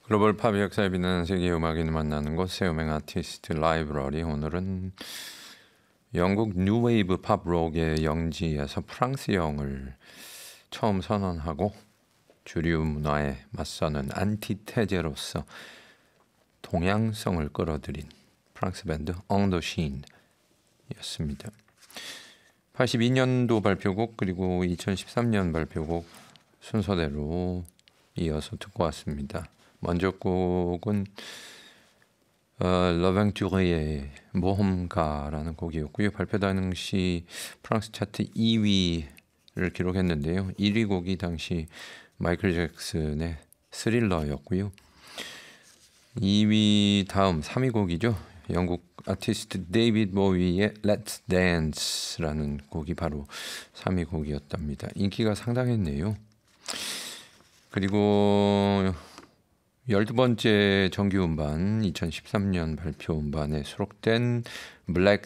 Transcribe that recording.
글로벌 팝 역사에 빛나는 세계 음악인을 만나는 곳 세우맹 아티스트 라이브러리. 오늘은 영국 뉴웨이브 팝록의 영지에서 프랑스형을 처음 선언하고 주류 문화에 맞서는 안티테제로서 동양성을 끌어들인 프랑스 밴드 엉더신이었습니다. 82년도 발표곡 그리고 2013년 발표곡 순서대로 이어서 듣고 왔습니다. 먼저 곡은 러뱅튜르의 모험가라는 곡이었고요. 발표 당시 프랑스 차트 2위를 기록했는데요. 1위 곡이 당시 마이클 잭슨의 스릴러였고요. 2위 다음 3위 곡이죠. 영국 아티스트 데이비드 보위의 Let's Dance라는 곡이 바로 3위 곡이었답니다. 인기가 상당했네요. 그리고 12번째 정규 음반 2013년 발표 음반에 수록된 블랙